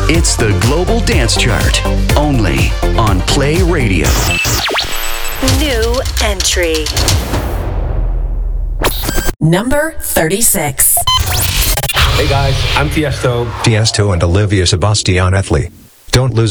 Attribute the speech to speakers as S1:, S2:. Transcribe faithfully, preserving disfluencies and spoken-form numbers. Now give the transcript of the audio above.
S1: It's the Global Dance Chart, only on Play Radio.
S2: New entry.
S3: Number thirty-six.
S4: Hey guys, I'm Tiesto.
S5: Tiesto and Olivia Sebastian Ethley. Don't lose